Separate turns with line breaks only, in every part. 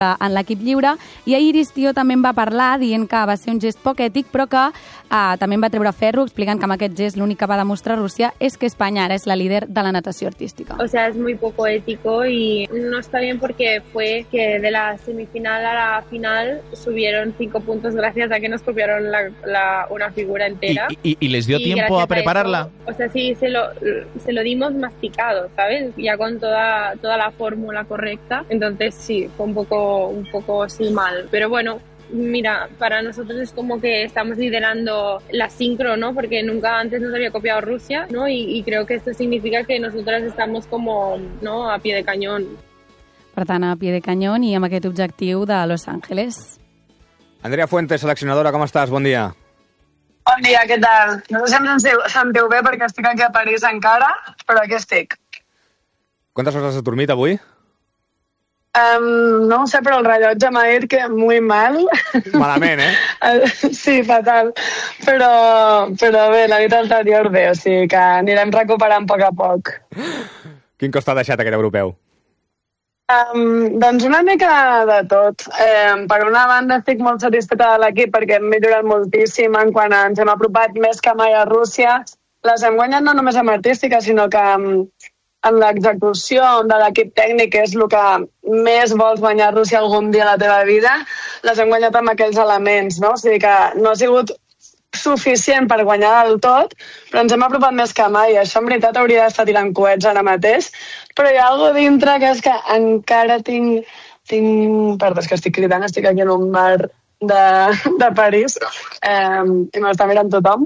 en l'equip lliure, i ahir Iris Tió també en va parlar dient que va ser un gest poc ètic, però que també en va treure ferro, explicant que amb aquest gest l'únic que va demostrar Rússia és que Espanya ara és la líder de la natació artística.
O sea, es muy poco ético y no está bien porque fue que de la semifinal a la final subieron 5 puntos gracias a que nos copiaron una figura entera.
¿Y les dio tiempo a prepararla?
Eso, o sea, sí, se lo dimos masticado, ¿sabes? Ya con toda la fórmula correcta. Entonces sí, fue un poco sí mal. Pero bueno, mira, para nosotros es como que estamos liderando la sincro, ¿no? Porque nunca antes nos había copiado Rusia, ¿no? Y creo que esto significa que nosotras estamos como, ¿no?, a pie de cañón.
Per tant, a pie de cañón i amb aquest objectiu de Los Ángeles.
Andrea Fuentes, seleccionadora, com estàs? Bon dia.
Bon dia, què tal? No sé si em sentiu bé perquè estic aquí a París encara, però aquí estic.
Quantes hores has dormit avui?
No ho sé, però el rellotge m'ha dit que muy mal.
Malament, eh?
Sí, fatal. Però bé, la nit anterior bé, o sigui que anirem recuperant a poc a poc.
Quin cost t'ha deixat aquest europeu?
Doncs una mica de tot. Per una banda estic molt satisfeta de l'equip perquè hem millorat moltíssim en quan ens hem apropat més que mai a Rússia. Les hem guanyat no només amb artística, sinó que en l'execució de l'equip tècnic, que és el que més vols guanyar a Rússia algun dia a la teva vida, les hem guanyat amb aquells elements, no? O sigui que no ha sigut suficient per guanyar del tot, però ens hem apropat més que mai. Això en veritat hauria d'estar tirant coets ara mateix, però hi ha alguna dintre que és que encara tinc... Perdó, és que estic cridant, estic aquí en un bar de París i m'està mirant tothom.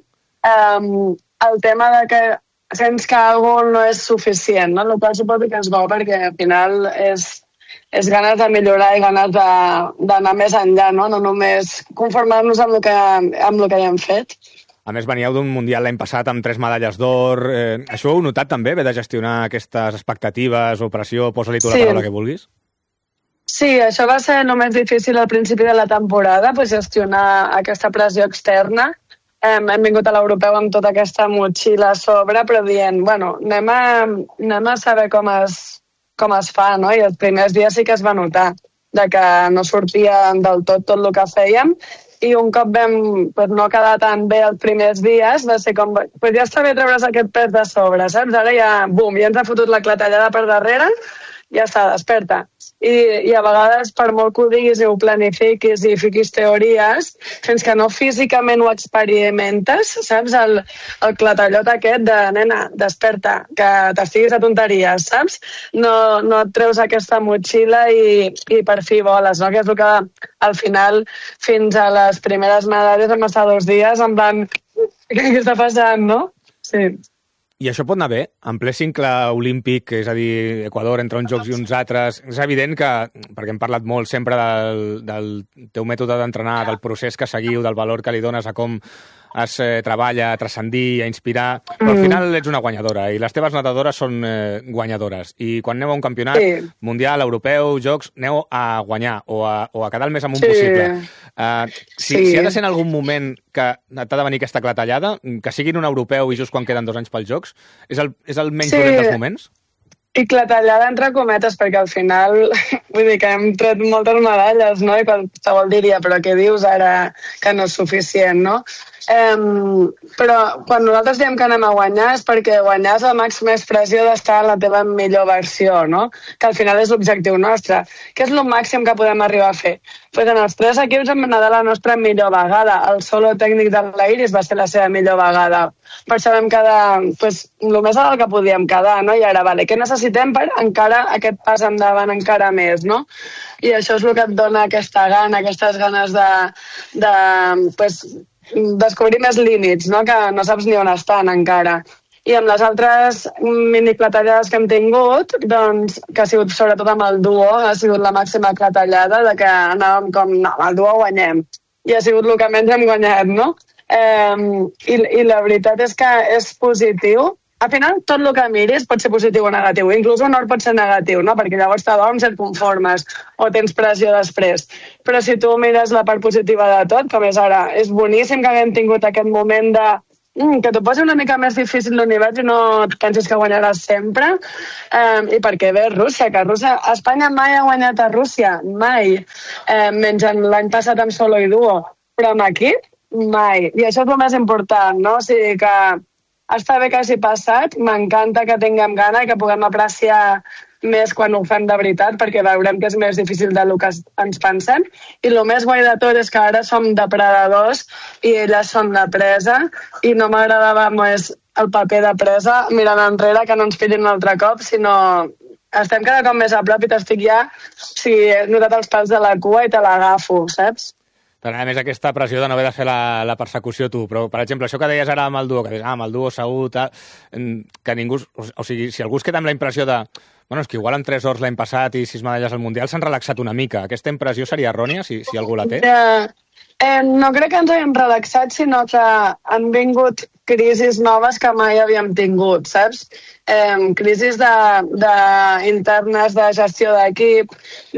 El tema de que sents que alguna no és suficient, no? El qual suposo que és bo perquè al final és ganes de millorar i ganes d'anar més enllà, no? No només conformar-nos amb el que ja hem fet.
A més, veníeu d'un Mundial l'any passat amb 3 medalles d'or. Això ho heu notat també, haver de gestionar aquestes expectatives o pressió? Posa-li tu la paraula que vulguis.
Sí, això va ser només difícil al principi de la temporada, gestionar aquesta pressió externa. Hem vingut a l'europeu amb tota aquesta motxilla a sobre, però dient, bueno, anem a saber com es fa, no? I els primers dies sí que es va notar de que no sortia del tot el que fèiem, i un cop vam no quedar tan bé els primers dies, va ser com, ja està bé treure's aquest pes de sobre, saps? Ara ja, bum, ja ens ha fotut la clatellada per darrere, ja està, desperta. I a vegades, per molt que ho diguis i ho planifiquis i fiquis teories, fins que no físicament ho experimentes, saps? El clatellot aquest de, nena, desperta, que t'estiguis a tonteries, saps? No et treus aquesta motxilla i per fi voles, no? Que és el que al final, fins a les primeres medalles, vam estar 2 dies en plan, què està passant, no? Sí.
I això pot anar bé? En ple cincle olímpic, és a dir, Equador, entre uns jocs i uns altres, és evident que, perquè hem parlat molt sempre del teu mètode d'entrenar, del procés que seguiu, del valor que li dones a com es treballa, a transcendir, a inspirar, però al final ets una guanyadora i les teves nedadores són guanyadores. I quan aneu a un campionat mundial, europeu, jocs, aneu a guanyar o a quedar el més amunt possible. Si ha de ser en algun moment que t'ha de venir aquesta clatellada, que sigui en un europeu i just quan queden 2 anys pels jocs, és el menys dolent dels moments?
I clatellada entre cometes, perquè al final, vull dir que hem tret moltes medalles, no? I qualsevol diria, però què dius ara que no és suficient, no? Però quan nosaltres diem que anem a guanyar és perquè guanyar és la màxima expressió d'estar en la teva millor versió, no? Que al final és l'objectiu nostre. Què és el màxim que podem arribar a fer? Pues en els 3 equips hem anat a la nostra millor vegada. El solo tècnic de l'Iris va ser la seva millor vegada. Per això vam quedar el més alt que podíem quedar, no? I ara, què necessitem per encara aquest pas endavant encara més, no? I això és el que et dona aquesta gana, aquestes ganes de descobrir més límits, no? Que no saps ni on estan encara. I amb les altres miniclatellades que hem tingut, doncs, que ha sigut sobretot amb el duo, ha sigut la màxima clatellada de que anàvem com, no, amb el duo guanyem. I ha sigut el que menys hem guanyat, no? I la veritat és que és positiu. Al final, tot el que miris pot ser positiu o negatiu. Inclús un or pot ser negatiu, no? Perquè llavors t'adorms i et conformes o tens pressió després. Però si tu mires la part positiva de tot, com és ara, és boníssim que haguem tingut aquest moment de que t'ho posi una mica més difícil l'univers i no et pensis que guanyaràs sempre. I perquè ve Rússia, que Espanya mai ha guanyat a Rússia, mai. Menys l'any passat amb solo i duo. Però amb equip, mai. I això és el més important, no? O sigui que està bé que hagi passat, m'encanta que tinguem gana i que puguem apreciar més quan ho fem de veritat, perquè veurem que és més difícil del que ens pensem. I el més guai de tot és que ara som depredadors i elles són de presa, i no m'agradava més el paper de presa mirant enrere, que no ens pillin un altre cop, sinó estem cada cop més a prop i t'estic ja, he notat els pèls de la cua i te l'agafo, saps?
A més, aquesta pressió de no haver de fer la persecució tu, però, per exemple, això que deies ara amb el duo, que deies, amb el duo segur, que ningú... O sigui, si algú es queda amb la impressió de... Bueno, és que igual amb 3 ors l'any passat i 6 medalles al Mundial s'han relaxat una mica. Aquesta impressió seria errònia, si algú la té?
No crec que ens haguem relaxat, sinó que han vingut crisis noves que mai havíem tingut, saps? Crisis internes de gestió d'equip,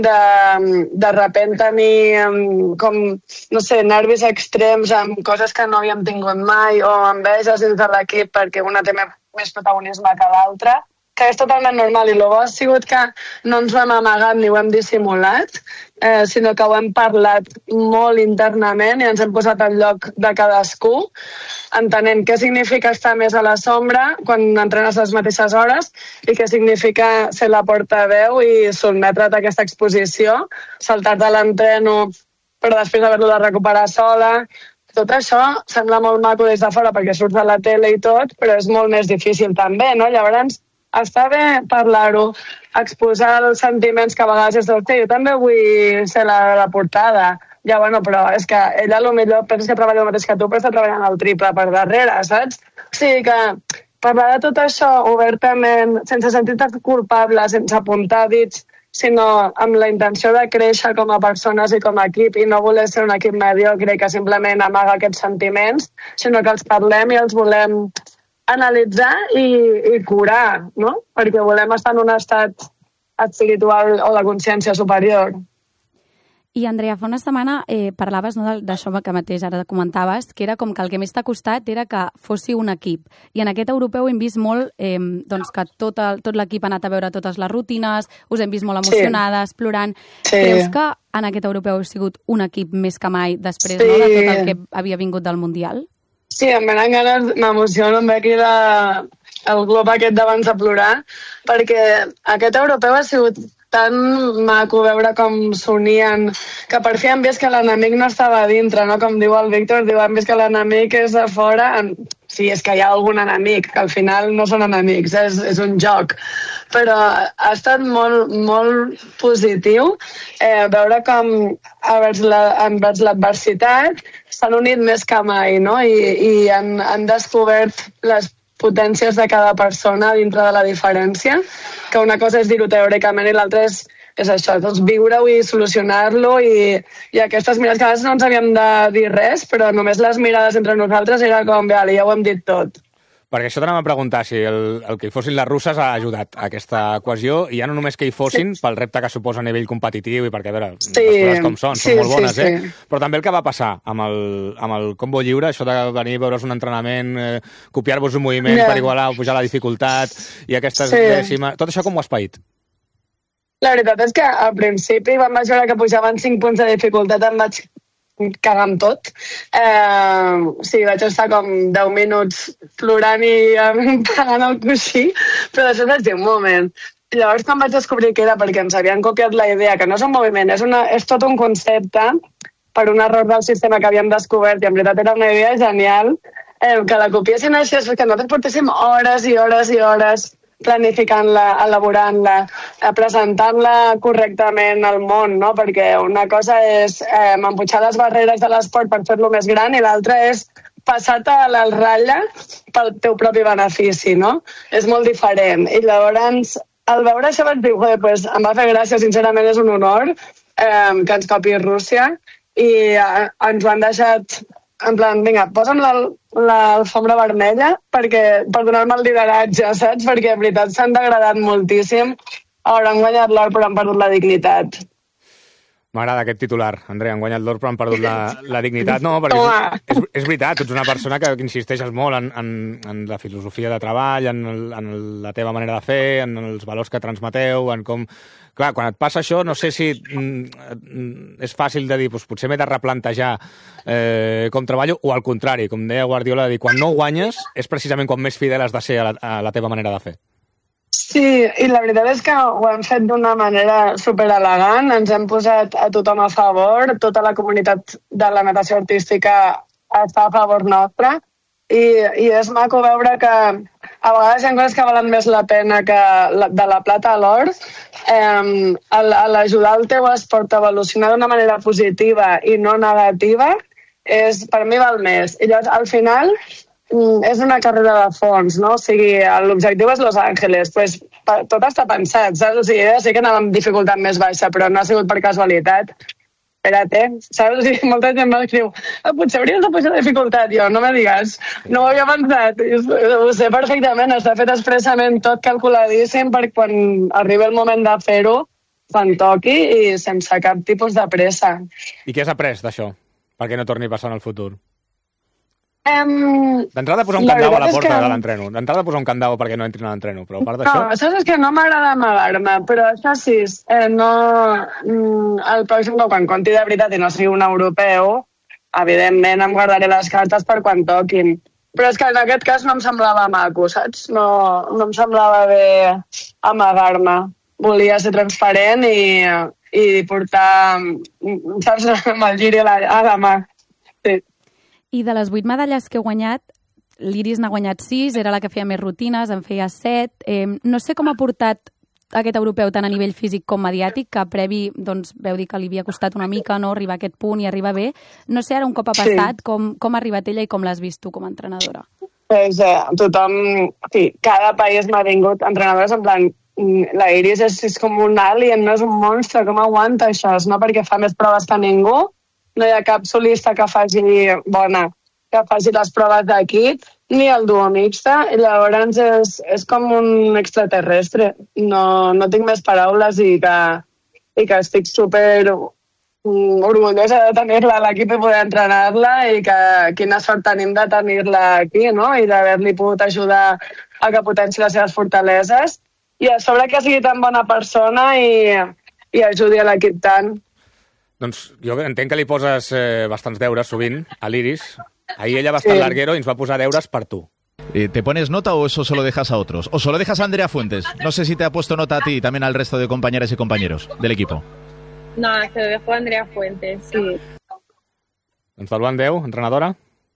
de repent tenir com, no sé, nervis extrems amb coses que no havíem tingut mai, o enveges dins de l'equip perquè una té més protagonisme que l'altra, que és totalment normal, i el bo ha sigut que no ens ho hem amagat ni ho hem dissimulat, sinó que ho hem parlat molt internament i ens hem posat al lloc de cadascú, entenent què significa estar més a la sombra quan entrenes les mateixes hores i què significa ser la portaveu i sotmetre't a aquesta exposició, saltar-te l'entreno però després haver-lo de recuperar sola. Tot això sembla molt maco des de fora perquè surts a la tele i tot, però és molt més difícil també, no? Llavors, està bé parlar-ho, exposar els sentiments que a vegades és del jo també vull ser la portada. Ja, bueno, però és que ella potser pensa que treballa el mateix que tu, però està treballant el triple per darrere, saps? O sigui que parlar de tot això obertament, sense sentir-te culpable, sense apuntar dits, sinó amb la intenció de créixer com a persones i com a equip i no voler ser un equip mediocre que simplement amaga aquests sentiments, sinó que els parlem i els volem analitzar i curar, no? Perquè volem estar en un estat espiritual o de consciència superior.
I, Andrea, fa una setmana parlaves d'això que mateix ara comentaves, que era com que el que més t'ha costat era que fóssiu un equip. I en aquest europeu hem vist molt que tot l'equip ha anat a veure totes les rutines, us hem vist molt emocionades, plorant. Sí. Creus que en aquest europeu heu sigut un equip més que mai després de tot el que havia vingut del Mundial?
Sí, em venen ganes, m'emociono, em ve aquí el glob aquest d'abans de plorar, perquè aquest europeu ha sigut tan maco veure com s'unien, que per fi hem vist que l'enemic no estava a dintre, no? Com diu el Víctor, hem vist que l'enemic és a fora. Sí, és que hi ha algun enemic, que al final no són enemics, és un joc. Però ha estat molt, molt positiu veure com envers l'adversitat s'han unit més que mai, no? I han descobert les potències de cada persona dintre de la diferència, que una cosa és dir-ho teòricament i l'altra és això, doncs viure-ho i solucionar-lo i aquestes mirades que a vegades no ens havíem de dir res, però només les mirades entre nosaltres era com, ja ho hem dit tot.
Perquè això t'anava a preguntar si el que hi fossin les russes ha ajudat a aquesta cohesió, i ja no només que hi fossin pel repte que suposa a nivell competitiu i perquè, a veure, les coses com són molt bones, però també el que va passar amb el combo lliure, això de venir a veure's un entrenament, copiar-vos un moviment per igualar o pujar la dificultat i aquestes dècimes, tot això com ho has paït?
La veritat és que al principi vam veure que pujaven 5 punts de dificultat, em vaig cagar amb tot. Vaig estar com 10 minuts plorant i pagant el coixí, però després vaig dir un moment. Llavors quan vaig descobrir que era perquè ens havien copiat la idea, que no és un moviment, és tot un concepte per un error del sistema que havíem descobert, i en veritat era una idea genial, que la copiessin així, és que nosaltres portéssim hores i hores i hores planificant-la, elaborant-la, presentant-la correctament al món, no? Perquè una cosa és empujar les barreres de l'esport per fer-lo més gran i l'altra és passar-te a la ratlla pel teu propi benefici, no? És molt diferent. I llavors, al veure això vaig dir, em va fer gràcia, sincerament és un honor que ens copi Rússia, i ens ho han deixat en plan, vinga, posa'm l'alfombra vermella per donar-me el lideratge, saps? Perquè en veritat s'han degradat moltíssim, han guanyat l'or però han perdut la dignitat.
M'agrada aquest titular, Andrea, han guanyat l'or però han perdut la dignitat. No, perquè és veritat, tu ets una persona que insisteixes molt en la filosofia de treball, en la teva manera de fer, en els valors que transmeteu, en com... Clar, quan et passa això, no sé si és fàcil de dir, doncs potser m'he de replantejar com treballo, o al contrari, com deia Guardiola, de dir, quan no guanyes és precisament quan més fidel has de ser a la teva manera de fer.
Sí, i la veritat és que ho hem fet d'una manera superelegant, ens hem posat a tothom a favor, tota la comunitat de la natació artística està a favor nostre, i és maco veure que a vegades hi ha coses que valen més la pena que de la plata a l'or. L'ajudar el teu esport a evolucionar d'una manera positiva i no negativa, per mi val més. I llavors, al final, és una carrera de fons, no? O sigui, l'objectiu és Los Angeles, pues, tot està pensat, saps? O sigui, ja sé que anava amb dificultat més baixa, però no ha sigut per casualitat. Espera't, saps? O sigui, molta gent m'escriu, potser hauries de pujar la dificultat. Jo, no me digues, no ho havia pensat. Ho sé perfectament, està fet expressament tot calculadíssim per quan arribi el moment de fer-ho, quan toqui i sense cap tipus de pressa.
I què has après d'això? Perquè no torni a passar en el futur? D'entrada posar un candau a la porta de l'entreno. D'entrada posar un candau perquè no entrin a l'entreno, però a part d'això...
No, saps que no m'agrada amagar-me, però això sí, el pròxim cop, quan conti de veritat i no sigui un europeu, evidentment em guardaré les cartes per quan toquin. Però és que en aquest cas no em semblava maco, saps? No em semblava bé amagar-me. Volia ser transparent i portar, saps, amb el giri a la mà. Sí.
I de les 8 medalles que he guanyat, l'Iris n'ha guanyat 6, era la que feia més rutines, en feia 7. No sé com ha portat aquest europeu tant a nivell físic com mediàtic, que previ doncs, veu dir que li havia costat una mica no arribar a aquest punt i arribar bé. No sé ara un cop ha passat, com ha arribat ella i com l'has vist tu com a entrenadora.
Pues, tothom, sí, cada país m'ha vingut entrenadores en plan, la Iris és com un alien, no és un monstre, com aguanta això? No perquè fa més proves que ningú, no hi ha cap solista que faci les proves d'aquí, ni el duo mixta, i llavors és com un extraterrestre. No tinc més paraules i que estic super orgullosa de tenir-la a l'equip i poder entrenar-la i que quina sort tenim de tenir-la aquí, no? I d'haver-li pogut ajudar a que potenci les seves fortaleses i a sobre que sigui tan bona persona i ajudi a l'equip tant.
Doncs jo entenc que li poses bastants deures sovint a l'Iris. Ahir ella va estar al larguero i ens va posar deures per tu.
¿Te pones nota o eso solo dejas a otros? ¿O solo dejas a Andrea Fuentes? No sé si te ha puesto nota a ti y también al resto de compañeras y compañeros del equipo.
No, se lo dejo a Andrea Fuentes, sí.
Doncs de l'1 al 10, entrenadora?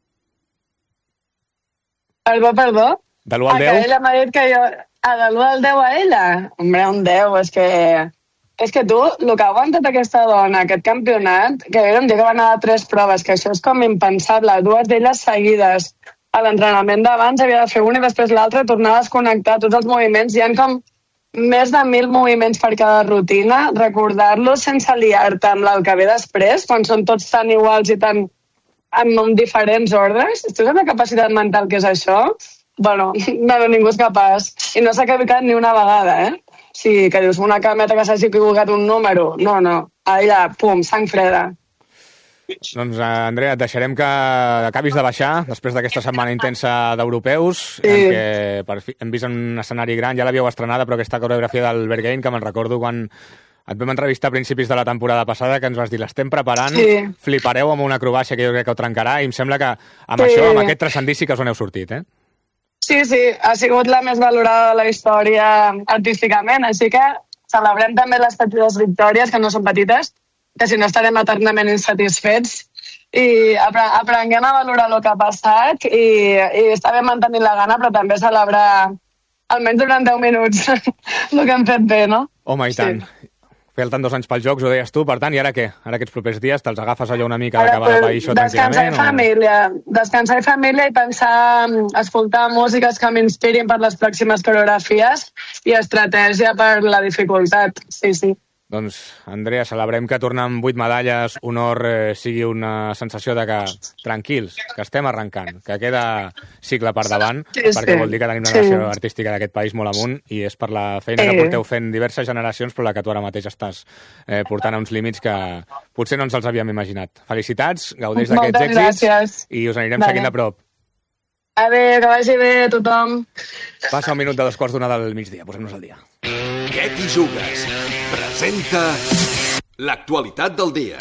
Perdó?
De l'1 al 10?
Que ella m'ha dit que jo... de l'1 al 10 a ella? Hombre, un 10, és que tu, el que ha aguantat aquesta dona, aquest campionat, que era un dia que va anar a 3 proves, que això és com impensable, 2 d'elles seguides. A l'entrenament d'abans havia de fer una i després l'altra, tornar a desconnectar tots els moviments. Hi ha com més de 1.000 moviments per cada rutina. Recordar-los sense liar-te amb el que ve després, quan són tots tan iguals i tan amb diferents ordres. Tu saps la capacitat mental que és això? Bueno, ningú és capaç. I no s'ha equivocat ni una vegada, Sí, que dius una cameta que s'hagi equivocat un número. No. Allà, pum, sang freda.
Doncs, Andrea, et deixarem que acabis de baixar després d'aquesta setmana intensa d'europeus, en què per fi hem vist en un escenari gran, ja l'havíeu estrenada, però aquesta coreografia del Berghain, que me'n recordo quan et vam entrevistar a principis de la temporada passada, que ens vas dir, l'estem preparant, flipareu amb una acrobàcia que jo crec que ho trencarà, i em sembla que amb això, amb aquest transcendí, sí que us n'heu sortit,
Sí, ha sigut la més valorada de la història artísticament, així que celebrem també les petites victòries, que no són petites, que si no estarem eternament insatisfets, i aprenguem a valorar el que ha passat i està bé mantenir la gana, però també celebrar almenys durant 10 minuts el que hem fet bé, no?
Home, i tant. Falten 2 anys pels Jocs, ho deies tu, per tant, i ara què? Ara aquests propers dies te'ls agafes allò una mica d'acabar de pair això tranquil·lament?
Descansar i família i pensar, escoltar músiques que m'inspirin per les pròximes coreografies i estratègia per la dificultat, sí.
Doncs, Andrea, celebrem que tornar amb 8 medalles, honor sigui una sensació de que tranquils, que estem arrencant, que queda cicle per davant, perquè vol dir que tenim una nació artística d'aquest país molt amunt i és per la feina que porteu fent diverses generacions, però la que tu ara mateix estàs portant a uns límits que potser no ens els havíem imaginat. Felicitats, gaudeix d'aquests èxits i us anirem seguint de prop.
Adéu, que vagi bé a tothom.
Passa un minut de 2:15 del migdia, posem-nos al dia.
Què t'hi jugues? Presenta l'actualitat del dia.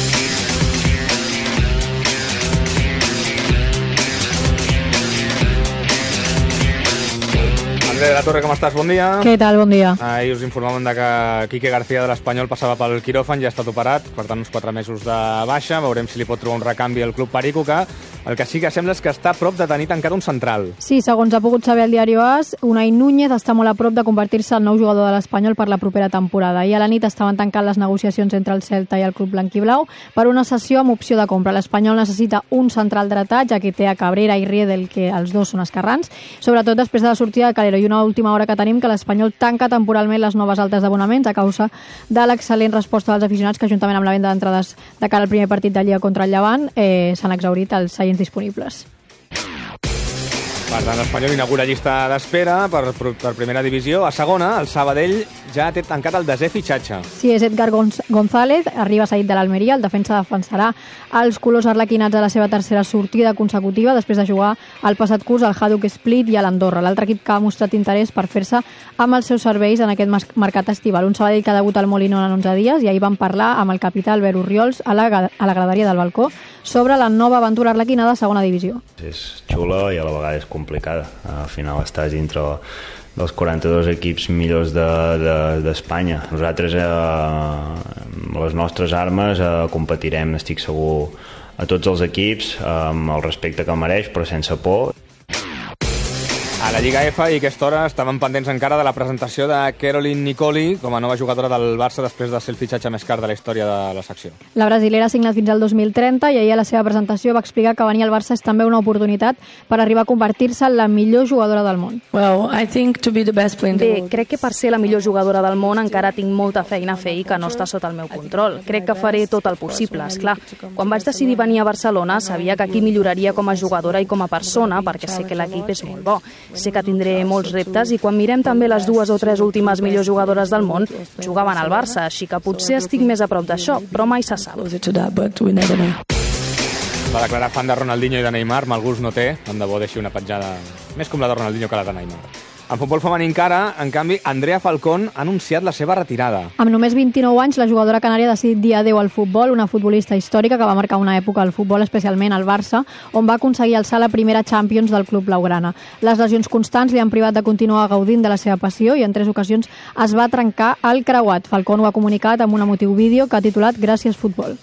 Andrea de la Torre, com estàs? Bon dia.
Què tal? Bon dia.
Ahir us informàvem de que Quique García de l'Espanyol passava pel quiròfan, ja ha estat operat, per tant uns 4 mesos de baixa, veurem si li pot trobar un recanvi al club Perico, que el que sí que sembla és que està a prop de tenir tancat un central.
Sí, segons ha pogut saber el diari AS, Unai Núñez està molt a prop de convertir-se en nou jugador de l'Espanyol per la propera temporada. Ahir a la nit estaven tancant les negociacions entre el Celta i el club blanquiblau per una cessió amb opció de compra. L'Espanyol necessita un central dretà, ja que té a Cabrera i Riedel, que els dos són esquerrans, sobretot després de la sortida de Calero. I una última hora que tenim que l'Espanyol tanca temporalment les noves altes d'abonaments a causa de l'excel·lent resposta dels aficionats que, juntament amb la venda d'entrades de cara al primer partit de Lliga contra el Llevant, s'han exhaurit els seients disponibles.
Per tant, l'Espanyol inaugura llista d'espera per primera divisió. A segona, el Sabadell ja té tancat el 10è fitxatge.
Sí, és Edgar González, arriba cedit de l'Almeria. El defensa defensarà els colors arlequinats a la seva tercera sortida consecutiva després de jugar el passat curs al Hajduk Split i a l'Andorra, l'altre equip que ha mostrat interès per fer-se amb els seus serveis en aquest mercat estival. Un Sabadell que ha debutat al Molinón en 11 dies i ahir van parlar amb el capità Albert Orriols a la graderia del balcó sobre la nova aventura arlequina de segona divisió.
És xula i a la vegada és complicada. Al final estàs dintre dels 42 equips millors d'Espanya. Nosaltres, amb les nostres armes, competirem, estic segur, a tots els equips, amb el respecte que mereix, però sense por.
A la Lliga F i aquesta hora estaven pendents encara de la presentació de Caroline Nicoli com a nova jugadora del Barça després de ser el fitxatge més car de la història de la secció.
La brasilera ha signat fins al 2030 i ahir a la seva presentació va explicar que venir al Barça és també una oportunitat per arribar a convertir-se en la millor jugadora del món.
Bé, crec que per ser la millor jugadora del món encara tinc molta feina a fer i que no està sota el meu control. Crec que faré tot el possible, esclar. Quan vaig decidir venir a Barcelona sabia que aquí milloraria com a jugadora i com a persona perquè sé que l'equip és molt bo. Sé que tindré molts reptes i quan mirem també les 2 o 3 últimes millors jugadores del món jugaven al Barça, així que potser estic més a prop d'això, però mai se sap.
Va declarar fan de Ronaldinho i de Neymar, mal gust no té, tant de bo deixi una petjada més com la de Ronaldinho que la de Neymar. En futbol femení encara, en canvi, Andrea Falcón ha anunciat la seva retirada.
Amb només 29 anys, la jugadora canària ha decidit dir adeu al futbol, una futbolista històrica que va marcar una època al futbol, especialment al Barça, on va aconseguir alçar la primera Champions del club blaugrana. Les lesions constants li han privat de continuar gaudint de la seva passió i en 3 ocasions es va trencar el creuat. Falcón ho ha comunicat amb un emotiu vídeo que ha titulat Gràcies futbol.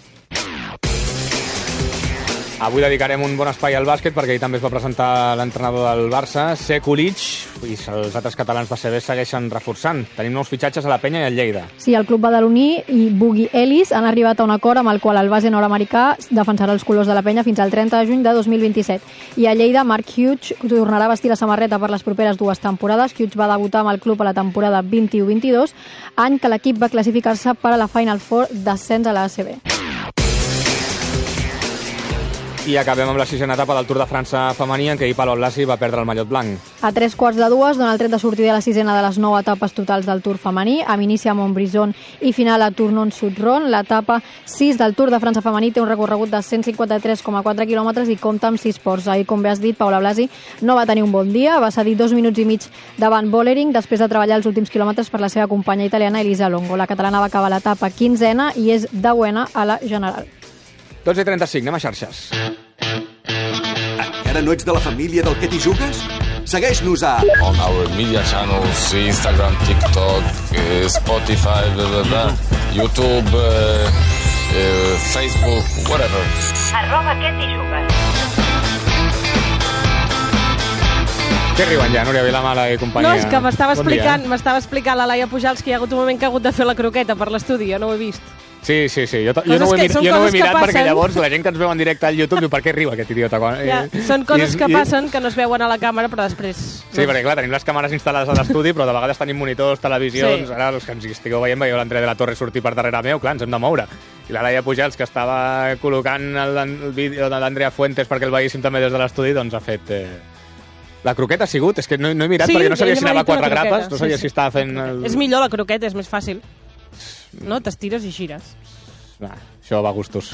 Avui dedicarem un bon espai al bàsquet perquè ahir també es va presentar l'entrenador del Barça, Sekulic, i els altres catalans de CB segueixen reforçant. Tenim nous fitxatges a la Penya i al Lleida.
Sí, el club badaloní i Boogie Ellis han arribat a un acord amb el qual el base nord-americà defensarà els colors de la Penya fins al 30 de juny de 2027. I a Lleida, Mark Hughes tornarà a vestir la samarreta per les properes 2 temporades. Hughes va debutar amb el club a la temporada 21-22, any que l'equip va classificar-se per a la Final Four d'ascens a la ACB.
I acabem amb la 6a etapa del Tour de França femení, en què ahir Palou Blasi va perdre el mallot blanc.
A 3:15 dona el tret de sortida a la 6a de les 9 etapes totals del Tour femení, amb inici a Montbrison i final a Tournon-Sudron. L'etapa 6 del Tour de França femení té un recorregut de 153,4 quilòmetres i compta amb 6 ports. Ahir, com bé has dit, Paula Blasi no va tenir un bon dia, va cedir 2 minuts i mig davant Bollering després de treballar els últims quilòmetres per la seva companya italiana Elisa Longo. La catalana va acabar l'etapa 15a i és 10a a la general.
12:35, anem a xarxes.
Encara no ets de la família del Què t'hi jugues? Segueix-nos a...
On our media channels, Instagram, TikTok, Spotify, blah, blah, blah, YouTube, Facebook, whatever.
@Què t'hi jugues.
Què riuen ja, Núria Vilamala i companyia?
No, és que m'estava
Bon
explicant la Laia Pujals que hi ha hagut un moment que ha hagut de fer la croqueta per l'estudi, jo no ho he vist.
Sí. Jo no ho he mirat perquè llavors la gent que ens veu en directe al YouTube diu per què riu aquest idiota?
Són coses que passen que no es veuen a la càmera, però després...
Sí, perquè clar, tenim les càmeres instal·lades a l'estudi, però de vegades tenim monitors, televisions... Ara, els que ens estigueu veient, veieu l'Andrea de la Torre sortir per darrere meu, clar, ens hem de moure. I la Laia Pujals, que estava col·locant el vídeo de l'Andrea Fuentes perquè el veiéssim també des de l'estudi, doncs ha fet... La croqueta ha sigut? És que no he mirat perquè no sabia si anava a 4 grapes, no sabia si estava fent...
És millor la croqueta, és més fàcil. No? T'estires i gires.
Això va a gustos.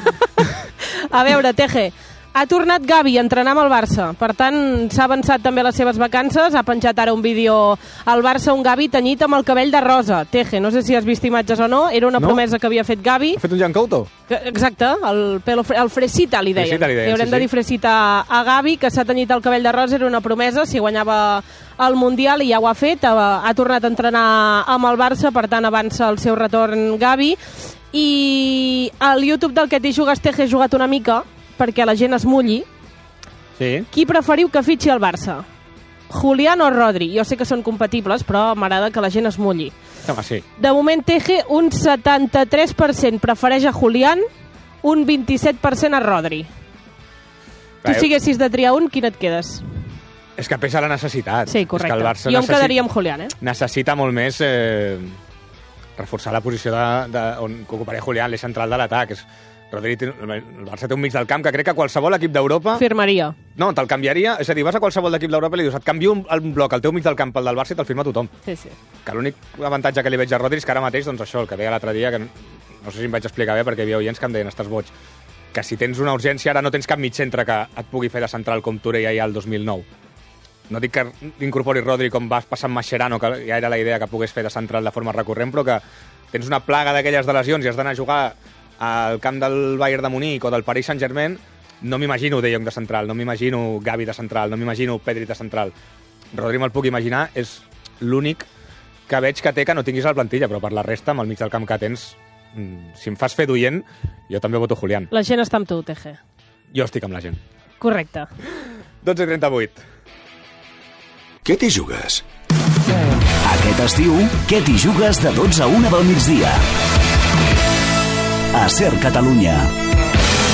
A veure, Teje, ha tornat Gavi a entrenar amb el Barça. Per tant, s'ha avançat també a les seves vacances. Ha penjat ara un vídeo al Barça, un Gavi tenyit amb el cabell de rosa. Teje, no sé si has vist imatges o no. Era una promesa que havia fet Gavi.
Ha fet un Jan Couto?
Exacte, el Fresita li deien. Li haurem de dir Fresita a Gavi, que s'ha tenyit el cabell de rosa. Era una promesa, si guanyava el Mundial, i ja ho ha fet. Ha tornat a entrenar amb el Barça, per tant avança el seu retorn Gavi. I al YouTube del Que t'hi jugues, Teje, he jugat una mica perquè la gent es mulli.
Sí.
Qui preferiu que fitxi el Barça? Julián o Rodri? Jo sé que són compatibles, però m'agrada que la gent es mulli.
Home, sí.
De moment, Teje, un 73% prefereix a Julián, un 27% a Rodri. Tu, si haguessis de triar un, quin et quedes?
És que pesa la necessitat.
Sí, correcte.
És que el Barça
jo em quedaria amb Julián,
Necessita molt més reforçar la posició on ocuparia Julián, l'eix central de l'atac. El Barça té un mig del camp que crec que qualsevol equip d'Europa...
Firmaria.
No, te'l canviaria. És a dir, vas a qualsevol equip d'Europa i li dius, et canvio un bloc al teu mig del camp pel del Barça i te'l firma tothom.
Sí.
Que l'únic avantatge que li veig a Rodri és que ara mateix, doncs això, el que deia l'altre dia, que no sé si em vaig explicar bé perquè hi havia oients que em deien, estàs boig, que si tens una urgència ara no tens cap mig centre que et pugui fer de central com Touré ja al 2009. No dic que incorpori Rodri com vas passar amb Mascherano, que ja era la idea que pogués fer de central de forma recurrent, però que tens una plaga d'aquelles de lesions i has d'anar a jugar al camp del Bayern de Munic o del Paris Saint-Germain, no m'imagino De Jong de central, no m'imagino Gavi de central, no m'imagino Pedri de central. Rodri me'l puc imaginar, és l'únic que veig que té que no tinguis a la plantilla, però per la resta, amb el mig del camp que tens, si em fas fer d'oient, jo també voto Julián.
La gent està amb tu, Teje.
Jo estic amb la gent.
Correcte.
12:38.
Què t'hi jugues?
Aquest estiu, què t'hi jugues de 12 a 1 del migdia? A Ser Catalunya.